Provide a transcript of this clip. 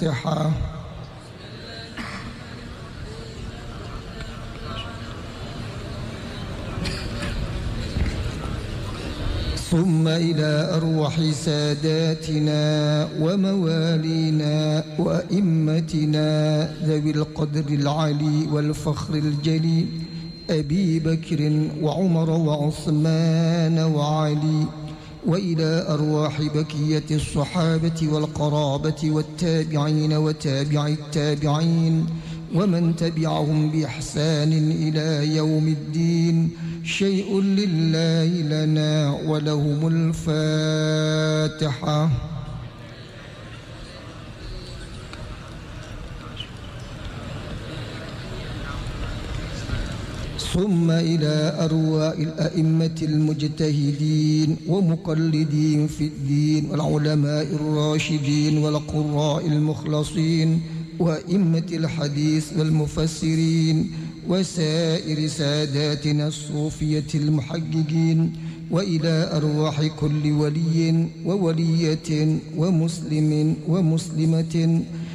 الفاتحة. ثم إلى أرواح ساداتنا وموالينا وأئمتنا ذوي القدر العلي والفخر الجلي، أبي بكر وعمر وعثمان وعلي، وإلى أرواح بقية الصحابة والقرابة والتابعين وتابع التابعين ومن تبعهم بإحسان إلى يوم الدين. شيء لله لنا ولهم الفاتحة. ثم إلى أرواح الأئمة المجتهدين ومقلدين في الدين والعلماء الراشدين والقراء المخلصين وأئمة الحديث والمفسرين وسائر ساداتنا الصوفية المحققين، وإلى أرواح كل ولي وولية ومسلم ومسلمة